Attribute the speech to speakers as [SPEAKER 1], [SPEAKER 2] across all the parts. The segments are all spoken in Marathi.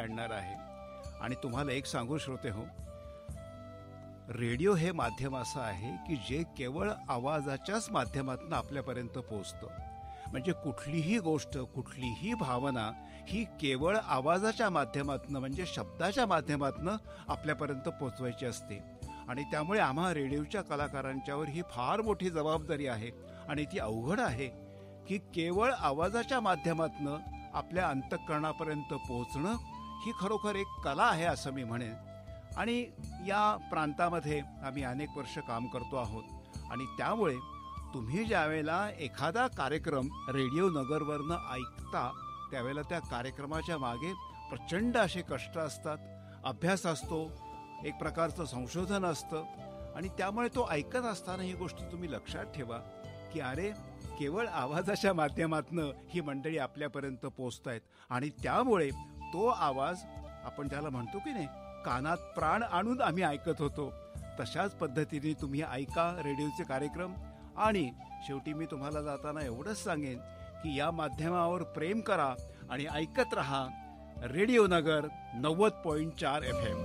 [SPEAKER 1] आणणार आहे. आणि तुम्हाला एक सांगू श्रोते हो, रेडिओ हे माध्यम असं आहे की जे केवळ आवाजाच्याच माध्यमातून आपल्यापर्यंत पोहोचतं. म्हणजे कुठलीही गोष्ट, कुठलीही भावना ही केवळ आवाजाच्या माध्यमातून, म्हणजे शब्दाच्या माध्यमातून आपल्यापर्यंत पोचवायची असते. आणि त्यामुळे आम्हा रेडिओच्या कलाकारांच्यावर ही फार मोठी जबाबदारी आहे. आणि ती अवघड आहे की केवळ आवाजाच्या माध्यमातून आपल्या अंतःकरणापर्यंत पोहोचणं ही खरोखर एक कला आहे असं मी म्हणेन. आणि या प्रांतामध्ये आम्ही अनेक वर्ष काम करतो आहोत. आणि त्यामुळे तुम्ही ज्यावेळेला एखादा कार्यक्रम रेडिओ नगरवरनं ऐकता त्यावेळेला त्या कार्यक्रमाच्या मागे प्रचंड असे कष्ट असतात, अभ्यास असतो, एक प्रकारचं संशोधन असतं. आणि त्यामुळे तो ऐकत असताना ही गोष्ट तुम्ही लक्षात ठेवा की अरे, केवळ आवाजाच्या माध्यमातनं ही मंडळी आपल्यापर्यंत पोचतायत. आणि त्यामुळे तो आवाज आपण त्याला म्हणतो की नाही, कानात प्राण आणून आम्ही ऐकत होतो. तशाच पद्धतीने तुम्ही ऐका रेडिओचे कार्यक्रम. आणि शेवटी मी तुम्हाला जाताना एवढंच सांगेन की या माध्यमावर प्रेम करा आणि ऐकत रहा रेडिओ नगर 90.4 FM.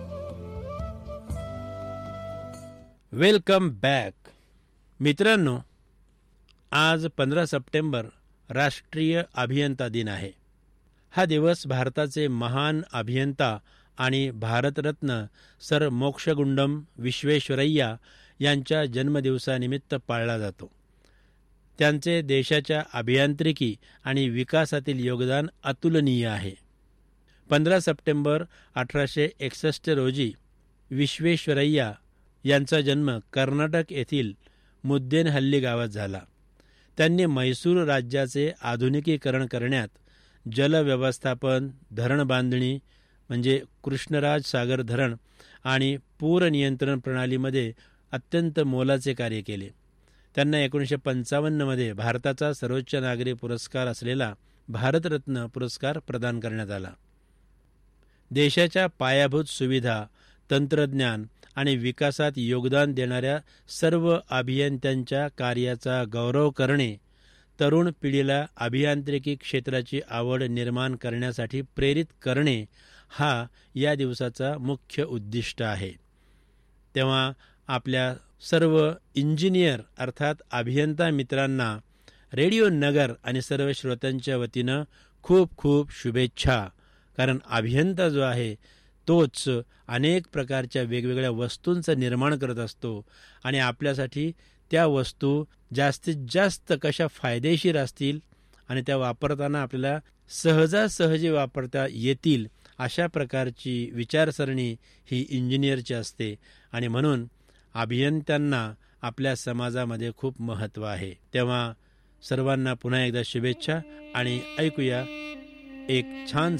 [SPEAKER 2] वेलकम बॅक मित्रांनो. आज 15 सप्टेंबर राष्ट्रीय अभियंता दिन आहे. हा दिवस भारताचे महान अभियंता आणि भारतरत्न सर मोक्षगुंडम विश्वेश्वरय्या यांच्या जन्मदिवसानिमित्त पाळला जातो. त्यांचे देशाच्या अभियांत्रिकी आणि विकासातील योगदान अतुलनीय आहे. 15 सप्टेंबर 1861 रोजी विश्वेश्वरय्या यांचा जन्म कर्नाटक येथील मुद्देनहल्ली गावात झाला. त्यांनी म्हैसूर राज्याचे आधुनिकीकरण करण्यात जलव्यवस्थापन, धरण बांधणी म्हणजे कृष्णराज सागर धरण आणि पूर नियंत्रण प्रणालीमध्ये अत्यंत मोलाचे कार्य केले. त्यांना 1955 मध्ये भारताचा सर्वोच्च नागरी पुरस्कार असलेला भारतरत्न पुरस्कार प्रदान करण्यात आला. देशाच्या पायाभूत सुविधा, तंत्रज्ञान आणि विकासात योगदान देणाऱ्या सर्व अभियंत्यांच्या कार्याचा गौरव करणे, तरुण पिढीला अभियांत्रिकी क्षेत्राची आवड निर्माण करण्यासाठी प्रेरित करणे हा या दिवसाचा मुख्य उद्दिष्ट आहे. तेव्हा आपल्या सर्व इंजिनियर अर्थात अभियंता मित्रांना रेडिओ नगर आणि सर्व श्रोत्यांच्या वतीनं खूप खूप शुभेच्छा. कारण अभियंता जो आहे तोच अनेक प्रकारच्या वेगवेगळ्या वस्तूंचं निर्माण करत असतो आणि आपल्यासाठी त्या वस्तू जास्तीत जास्त कशा फायदेशीर असतील आणि त्या वापरताना आपल्याला सहजासहजी वापरता येतील अशा प्रकारची विचारसरणी ही इंजिनियरची असते. आणि म्हणून अभियंत्यांना आपल्या समाजामध्ये खूप महत्त्व आहे. तेव्हा सर्वांना पुन्हा एकदा शुभेच्छा आणि ऐकूया एक छान